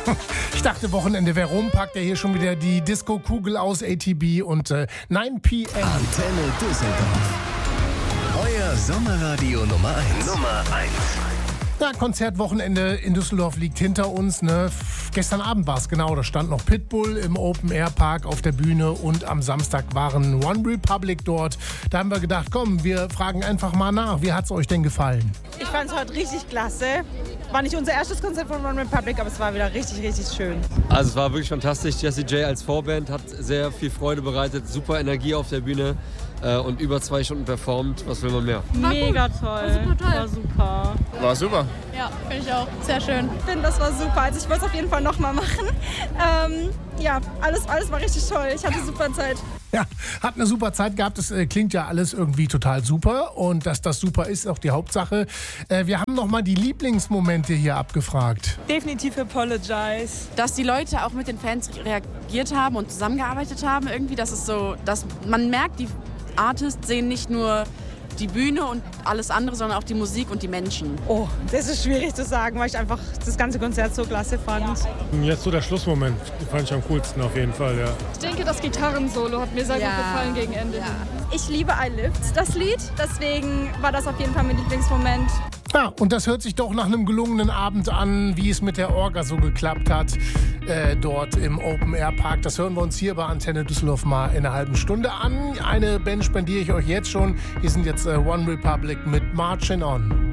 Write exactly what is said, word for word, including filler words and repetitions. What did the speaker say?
Ich dachte, Wochenende wäre rum, packt er hier schon wieder die Disco-Kugel aus A T B und äh, neun P M. Antenne Düsseldorf. Euer Sommerradio Nummer eins. Nummer eins. Ja, Konzertwochenende in Düsseldorf liegt hinter uns. Ne? Gestern Abend war es genau, da stand noch Pitbull im Open-Air-Park auf der Bühne und am Samstag waren One Republic dort. Da haben wir gedacht, komm, wir fragen einfach mal nach. Wie hat es euch denn gefallen? Ich fand es heute richtig klasse. War nicht unser erstes Konzert von One Republic, aber es war wieder richtig, richtig schön. Also es war wirklich fantastisch. Jessie J als Vorband hat sehr viel Freude bereitet, super Energie auf der Bühne äh, und über zwei Stunden performt. Was will man mehr? Mega toll. War super toll. War super. War super. Ja, finde ich auch. Sehr schön. Ich finde, das war super. Also ich würde es auf jeden Fall nochmal machen. Ähm, ja, alles, alles war richtig toll. Ich hatte super Zeit. Ja, hat eine super Zeit gehabt. Das äh, klingt ja alles irgendwie total super. Und dass das super ist, ist auch die Hauptsache. Äh, wir haben nochmal die Lieblingsmomente hier abgefragt. Definitiv Apologize. Dass die Leute auch mit den Fans reagiert haben und zusammengearbeitet haben irgendwie. Das ist so, dass man merkt, die Artists sehen nicht nur die Bühne und alles andere, sondern auch die Musik und die Menschen. Oh, das ist schwierig zu sagen, weil ich einfach das ganze Konzert so klasse fand. Jetzt so der Schlussmoment, den fand ich am coolsten auf jeden Fall, ja. Ich denke, das Gitarrensolo hat mir sehr Ja. gut gefallen gegen Ende. Ja. Ich liebe I Lived, das Lied. Deswegen war das auf jeden Fall mein Lieblingsmoment. Ja, und das hört sich doch nach einem gelungenen Abend an, wie es mit der Orga so geklappt hat, äh, dort im Open-Air-Park. Das hören wir uns hier bei Antenne Düsseldorf mal in einer halben Stunde an. Eine Band spendiere ich euch jetzt schon. Hier sind jetzt äh, One Republic mit Marching On.